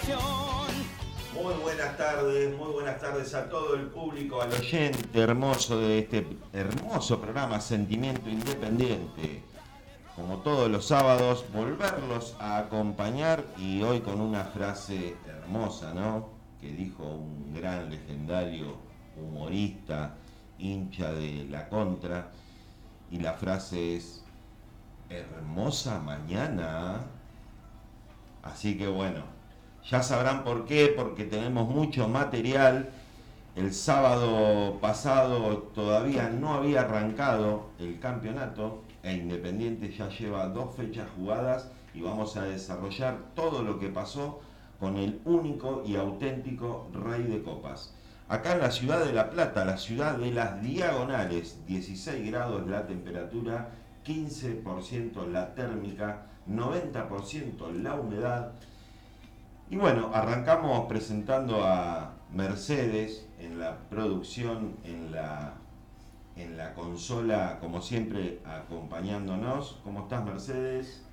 Muy buenas tardes a todo el público, al oyente hermoso de este hermoso programa Sentimiento Independiente. Como todos los sábados, volverlos a acompañar y hoy con una frase hermosa, ¿no? Que dijo un gran legendario humorista, hincha de la contra, y la frase es: hermosa mañana. Así que bueno, ya sabrán por qué, porque tenemos mucho material. El sábado pasado todavía no había arrancado el campeonato e Independiente ya lleva 2 fechas jugadas y vamos a desarrollar todo lo que pasó con el único y auténtico Rey de Copas. Acá en la ciudad de La Plata, la ciudad de las diagonales, 16 grados la temperatura, 15% la térmica, 90% la humedad. Y bueno, arrancamos presentando a Mercedes en la producción, en la consola, como siempre, acompañándonos. ¿Cómo estás, Mercedes?